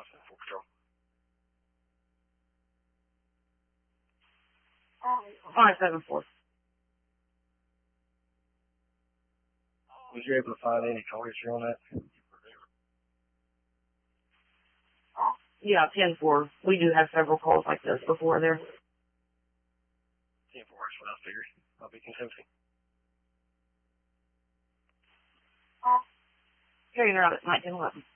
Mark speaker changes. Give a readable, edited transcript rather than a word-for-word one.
Speaker 1: Full control.
Speaker 2: Five 7-4.
Speaker 1: Was you able to find any call history on that?
Speaker 2: Yeah, 10-4. We do have several calls like this before there.
Speaker 1: 10-4 is what I figured. I'll be Kentucky.
Speaker 2: Carrying her out at 1911.